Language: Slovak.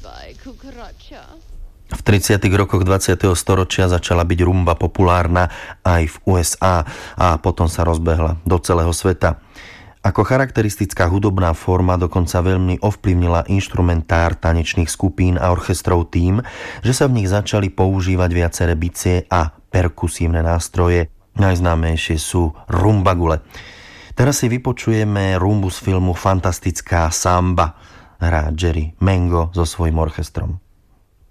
V 30. rokoch 20. storočia začala byť rumba populárna aj v USA a potom sa rozbehla do celého sveta. Ako charakteristická hudobná forma dokonca veľmi ovplyvnila inštrumentár tanečných skupín a orchestrov tým, že sa v nich začali používať viaceré bicie a perkusívne nástroje. Najznámejšie sú rumbagule. Teraz si vypočujeme rumbu z filmu Fantastická samba. Hrá Jerry Mango so svojím orchestrom.